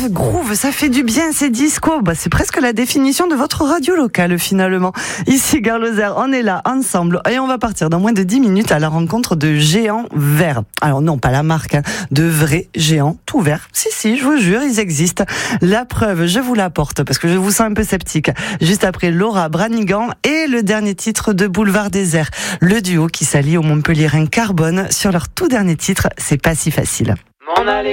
groove, ça fait du bien, c'est disco. C'est presque la définition de votre radio locale finalement. Ici Gare Lozère, on est là ensemble et on va partir dans moins de 10 minutes à la rencontre de géants verts. Alors non, pas la marque, de vrais géants tout verts. Si, je vous jure, ils existent. La preuve, je vous l'apporte parce que je vous sens un peu sceptique. Juste après Laura Branigan et le dernier titre de Boulevard Désert. Le duo qui s'allie au Montpellierin Carbone sur leur tout dernier titre, C'est pas si facile.